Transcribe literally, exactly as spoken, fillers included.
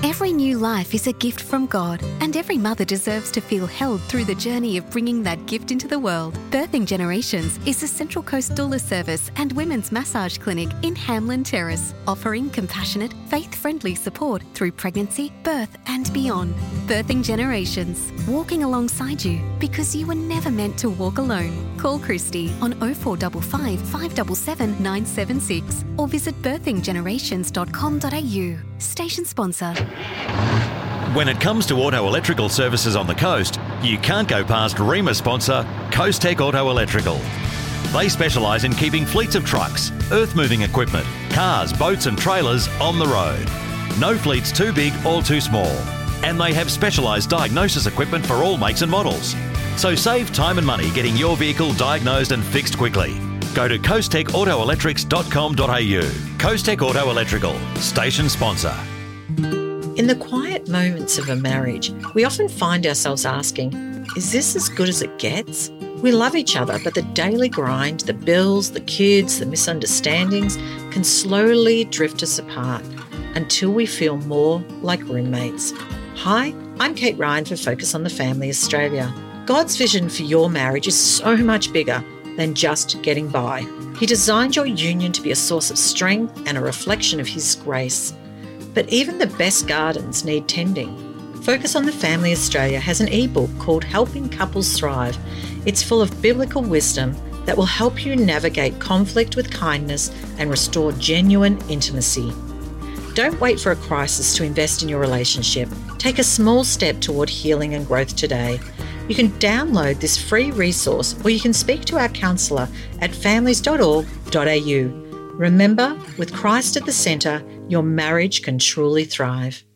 Every new life is a gift from God, and every mother deserves to feel held through the journey of bringing that gift into the world. Birthing Generations is a Central Coast doula service and women's massage clinic in Hamlin Terrace, offering compassionate, faith-friendly support through pregnancy, birth and beyond. Birthing Generations, walking alongside you because you were never meant to walk alone. Call Christy on oh four five five, five seven seven, nine seven six or visit birthing generations dot com dot a u. Station sponsor. When it comes to auto electrical services on the coast, you can't go past REMA sponsor Coast Tech Auto Electrical. They specialise in keeping fleets of trucks, earth-moving equipment, cars, boats and trailers on the road. No fleet's too big or too small. And they have specialised diagnosis equipment for all makes and models. So save time and money getting your vehicle diagnosed and fixed quickly. Go to coast tech auto electrics dot com dot a u. Coast Tech Auto Electrical, station sponsor. In the quiet moments of a marriage, we often find ourselves asking, is this as good as it gets? We love each other, but the daily grind, the bills, the kids, the misunderstandings can slowly drift us apart until we feel more like roommates. Hi, I'm Kate Ryan for Focus on the Family Australia. God's vision for your marriage is so much bigger than just getting by. He designed your union to be a source of strength and a reflection of His grace. But even the best gardens need tending. Focus on the Family Australia has an ebook called Helping Couples Thrive. It's full of biblical wisdom that will help you navigate conflict with kindness and restore genuine intimacy. Don't wait for a crisis to invest in your relationship. Take a small step toward healing and growth today. You can download this free resource or you can speak to our counsellor at families dot org dot a u. Remember, with Christ at the centre, your marriage can truly thrive.